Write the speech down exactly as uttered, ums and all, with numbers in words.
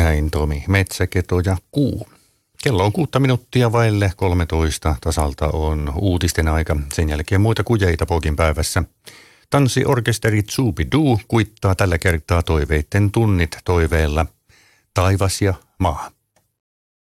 näin Tomi Metsäketo ja Kuu. Kello on kuutta minuuttia vaille kolmetoista. Tasalta on uutisten aika. Sen jälkeen muita kujeita Pokin päivässä. Tanssiorkesteri Zooby-Doo kuittaa tällä kertaa toiveitten tunnit toiveella Taivas ja maa.